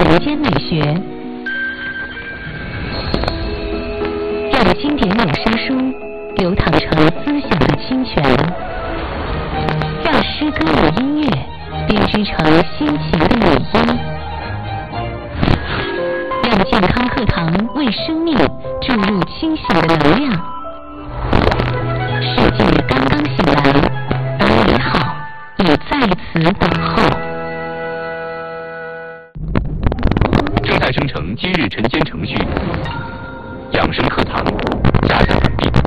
人间美学，让经典有声书流淌成思想的清泉，让诗歌与音乐编织成心情的语音，让健康课堂为生命注入清醒的能量。世界刚刚醒来，而美好也在此等候。 正在生成今日晨间程序，养生课堂戛然完毕。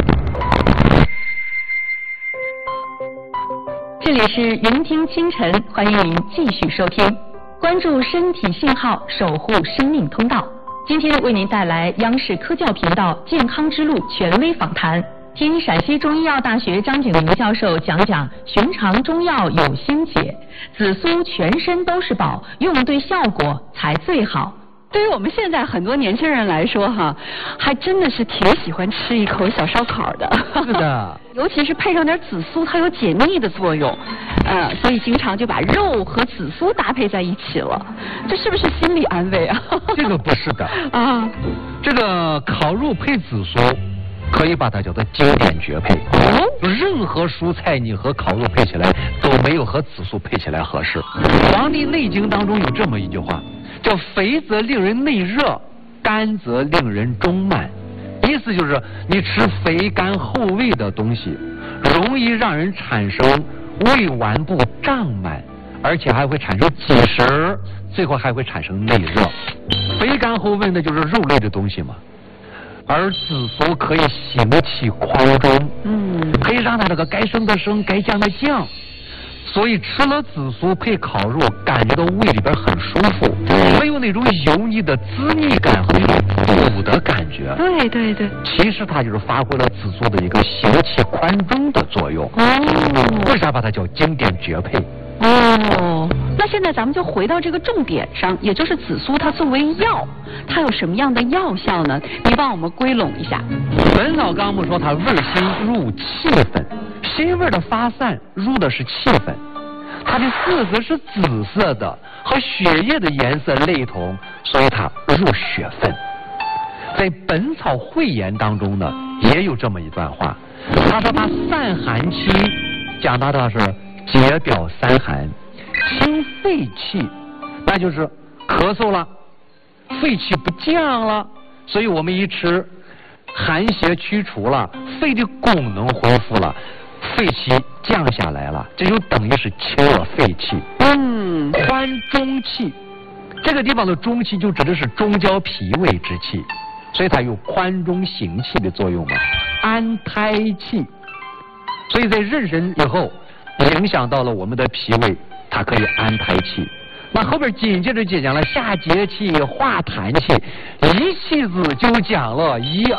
这里是云听清晨，欢迎您继续收听，关注身体信号，守护生命通道。今天为您带来央视科教频道健康之路权威访谈，听陕西中医药大学张景明教授讲讲寻常中药有心解，紫苏全身都是宝，用对效果才最好。 对于我们现在很多年轻人来说哈，还真的是挺喜欢吃一口小烧烤的。 是的， 尤其是配上点紫苏，它有解腻的作用，所以经常就把肉和紫苏搭配在一起了。这是不是心理安慰啊？ 这个不是的啊， 这个烤肉配紫苏，可以把它叫做经典绝配。任何蔬菜你和烤肉配起来都没有和紫苏配起来合适。《黄帝内经》当中有这么一句话，叫肥则令人内热，干则令人中慢。意思就是你吃肥甘厚味的东西，容易让人产生胃脘部胀满，而且还会产生积食，最后还会产生内热。肥甘厚味那就是肉类的东西嘛。而紫苏可以行气宽中，可以让它这个该升的升，该降的降。所以吃了紫苏配烤肉，感觉到胃里边很舒服，没有那种油腻的滋腻感和那种苦的感觉。 对对对， 其实它就是发挥了紫苏的一个行气宽中的作用。为啥把它叫经典绝配？ 那现在咱们就回到这个重点上，也就是紫苏它作为药，它有什么样的药效呢？你帮我们归拢一下。 《本草纲目》说它味辛入气分，辛味的发散入的是气分，它的色泽是紫色的，和血液的颜色类同，所以它入血分。在《本草汇言》当中呢，也有这么一段话，他说它散寒气，讲到的是解表三寒，清肺气，那就是咳嗽了，肺气不降了，所以我们一吃，寒邪驱除了，肺的功能恢复了，肺气降下来了，这就等于是清了肺气。宽中气，这个地方的中气就指的是中焦脾胃之气，所以它有宽中行气的作用嘛。安胎气，所以在妊娠以后影响到了我们的脾胃，它可以安胎气。那后边紧接着就讲了下结气、化痰气，一气子就讲了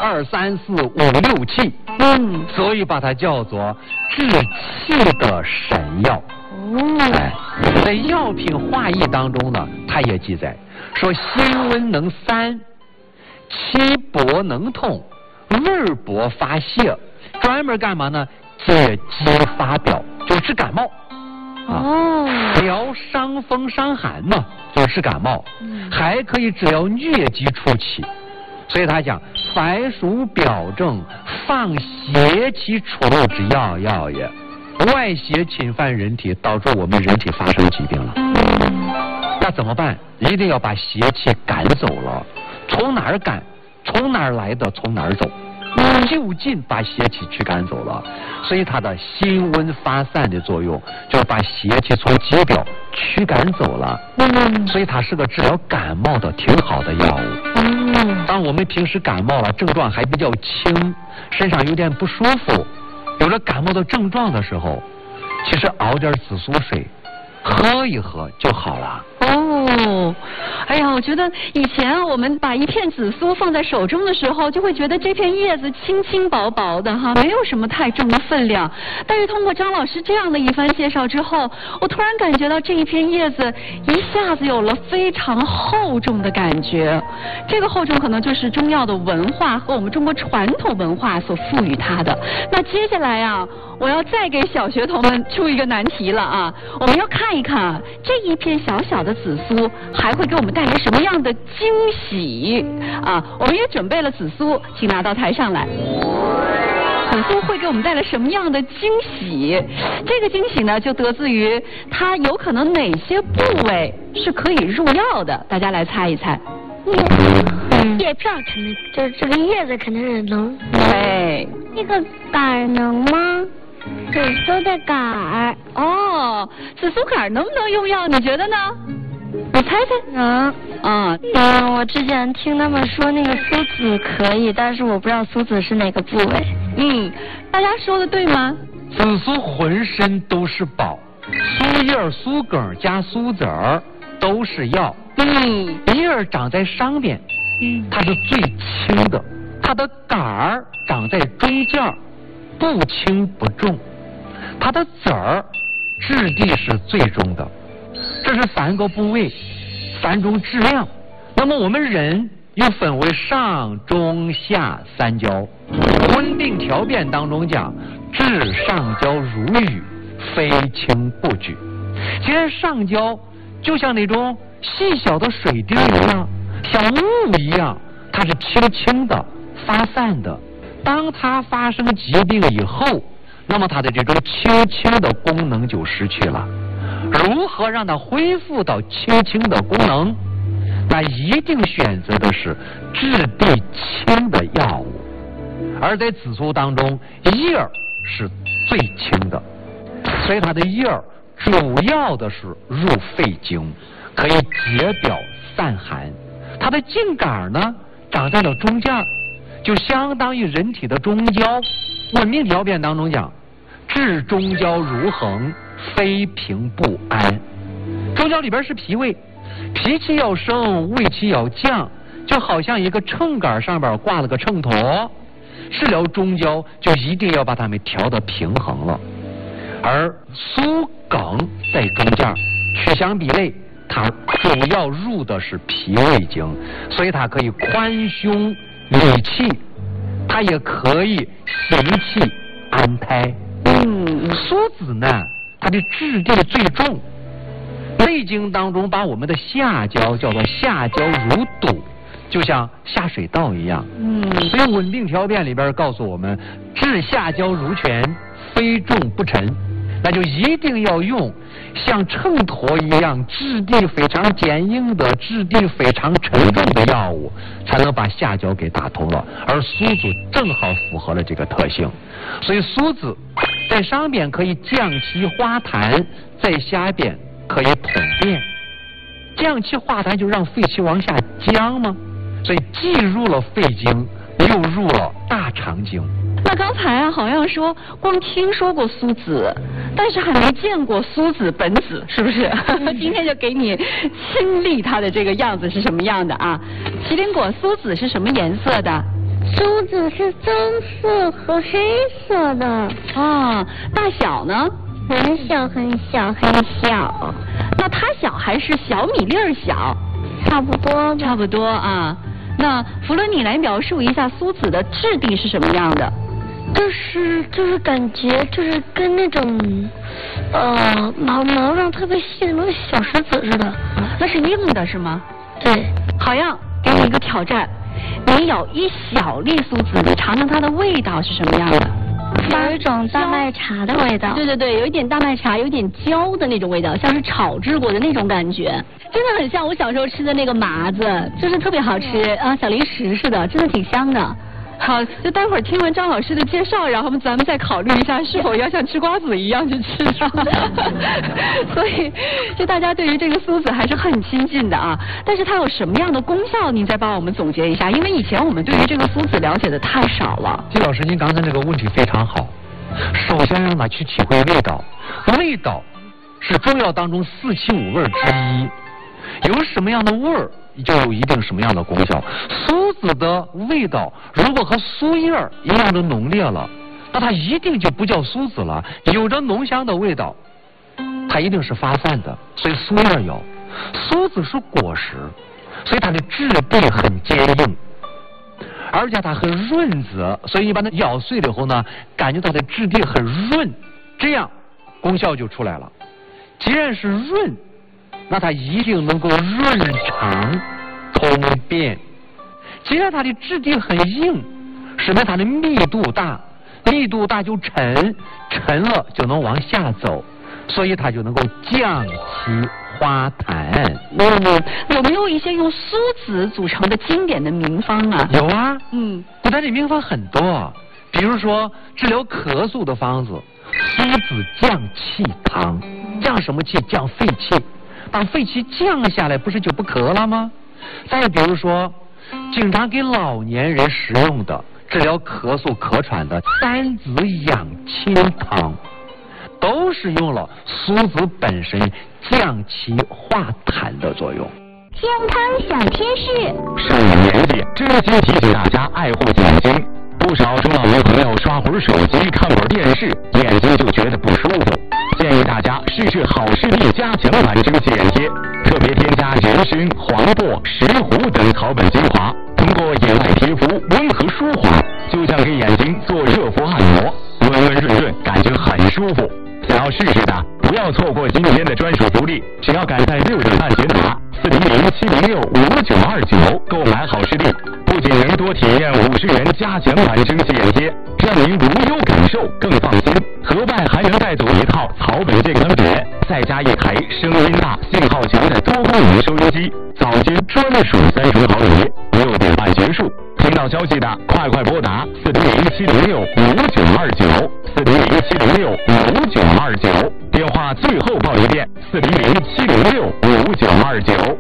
1、2、3、4、5、6气。所以把它叫做治气的神药。在药品化义当中呢，它也记载说辛温能散，气薄能通，味薄发泄，专门干嘛呢？解肌发表，就是治感冒。疗伤风伤寒嘛，就是治感冒，还可以治疗疟疾初期。所以他讲凡属表症，放邪气出漏之药也。外邪侵犯人体，导致我们人体发生疾病了。那怎么办？一定要把邪气赶走了。从哪儿赶？从哪儿来的从哪儿走。就近把邪气驱赶走了，所以它的辛温发散的作用就是把邪气从肌表驱赶走了。所以它是个治疗感冒的挺好的药物。当我们平时感冒了，症状还比较轻，身上有点不舒服，有了感冒的症状的时候，其实熬点紫苏水喝一喝就好了。 哎呀，我觉得以前我们把一片紫苏放在手中的时候，就会觉得这片叶子轻轻薄薄的哈，没有什么太重的分量。但是通过张老师这样的一番介绍之后，我突然感觉到这一片叶子一下子有了非常厚重的感觉。这个厚重可能就是中药的文化和我们中国传统文化所赋予它的。那接下来啊，我要再给小学童们出一个难题了啊！我们要看一看这一片小小的紫苏还会给我们带来什么样的惊喜啊？我们也准备了紫苏，请拿到台上来。紫苏会给我们带来什么样的惊喜？这个惊喜呢，就得自于它有可能哪些部位是可以入药的，大家来猜一猜。 叶片肯定就是这个叶子肯定是能。 对， 那个杆能吗？紫苏的杆儿。 哦，紫苏杆能不能用药？你觉得呢？你猜猜。 能。 我之前听他们说那个苏子可以，但是我不知道苏子是哪个部位。 大家说的对吗？ 紫苏浑身都是宝，苏叶、苏梗加苏籽儿都是药。叶儿长在上边，它是最轻的，它的杆儿长在中间，不轻不重，它的籽儿质地是最重的。这是3个部位，3种质量。那么我们人又分为上中下3焦。温定条辨当中讲，治上焦如雨，非轻不举。既然上焦就像那种细小的水滴一样，像雾一样，它是轻轻的发散的。当它发生疾病以后，那么它的这种轻轻的功能就失去了。如何让它恢复到轻轻的功能？那一定选择的是质地轻的药物。而在紫苏当中，叶儿是最轻的，所以它的叶儿主要的是入肺经，可以解表散寒。它的茎秆呢，长在了中间，就相当于人体的中焦。温命条辨当中讲，治中焦如衡，非平不安。中焦里边是脾胃，脾气要升，胃气要降，就好像一个秤杆上边挂了个秤砣。治疗中焦就一定要把它们调得平衡了。而苏梗在中间，取香比类，它主要入的是脾胃经，所以它可以宽胸理气，它也可以行气安胎。苏子呢，它的质地最重，《内经》当中把我们的下焦叫做下焦如堵，就像下水道一样。所以稳定条辨里边告诉我们，治下焦如泉，非重不沉。那就一定要用像秤砣一样质地非常坚硬的、质地非常沉重的药物，才能把下焦给打通了。而苏子正好符合了这个特性，所以苏子在上边可以降气化痰，在下边可以通便。降气化痰就让肺气往下降吗？所以既入了肺经，又入了大肠经。 那刚才好像说光听说过苏子，但是还没见过苏子本子，是不是？今天就给你亲历它的这个样子是什么样的啊？麒麟果苏子是什么颜色的？ 苏子是棕色和黑色的。 大小呢？ 很小很小很小。 那它小还是小米粒儿小？ 差不多。 差不多啊。那福伦，你来描述一下苏子的质地是什么样的？ 就是感觉就是跟那种毛上特别细的那个小石子似的。 那是硬的是吗？ 对。 好样，给你一个挑战，你咬一小粒苏子，你尝尝它的味道是什么样的？ 有一种大麦茶的味道。 对，有一点大麦茶，有点焦的那种味道，像是炒制过的那种感觉，真的很像我小时候吃的那个麻子，就是特别好吃啊，小零食似的，真的挺香的。好，就待会儿听完张老师的介绍，然后咱们再考虑一下是否要像吃瓜子一样去吃它。所以，就大家对于这个苏子还是很亲近的啊。但是它有什么样的功效，您再帮我们总结一下？因为以前我们对于这个苏子了解的太少了。 季老师，您刚才这个问题非常好。首先让他去体会味道，味道是中药当中4气5味之一，有什么样的味儿，就有一定什么样的功效。苏子的味道如果和苏叶一样的浓烈了，那它一定就不叫苏子了。有着浓香的味道，它一定是发散的，所以苏叶有。苏子是果实，所以它的质地很坚硬，而且它很润泽，所以你把它咬碎了以后呢，感觉它的质地很润，这样功效就出来了。既然是润，那它一定能够润肠通便。既然它的质地很硬，说明它的密度大，密度大就沉，沉了就能往下走，所以它就能够降气化痰。 有没有一些用苏子组成的经典的名方啊？ 有啊，古代的名方很多，比如说治疗咳嗽的方子，苏子降气汤。降什么气？降肺气。把肺气降下来，不是就不咳了吗？再比如说，经常给老年人食用的治疗咳嗽咳喘的三子养亲汤，都是用了苏子本身降气化痰的作用。 健康小贴士： 上了年纪，真心提醒大家爱护眼睛。不少中老年朋友刷会儿手机、看会儿电视，眼睛就觉得不舒服。建议大家试试好视力加强版蒸汽眼贴，特别添加人参、黄柏、石斛等草本精华，通过眼外贴敷温和舒缓，就像给眼睛做热敷按摩，温温润润，感觉很舒服。想要试试的，不要错过今天的专属福利，只要赶在6点半前打400-706-5929购买好视力，不仅能多体验50元加强版蒸汽眼贴，让您无忧感受更放心，额外还能带走一套草本健康碟，再加一台声音大、信号强的多功能收音机，早间专属30毫米，6点半结束。听到消息的，快拨打400-706-5929，400-706-5929，电话最后报一遍，400-706-5929。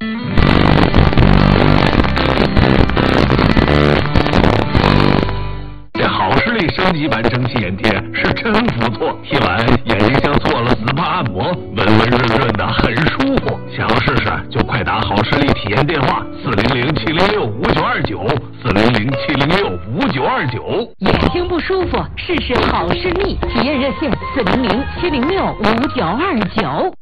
这好视力升级版蒸汽眼贴是真不错，一晚眼睛像做了 SPA 按摩，温温润润的，很舒服。想要试试就快打好视力体验电话400-706-5929，400-706-5929。 眼睛不舒服，试试好视力体验热线400-706-5929。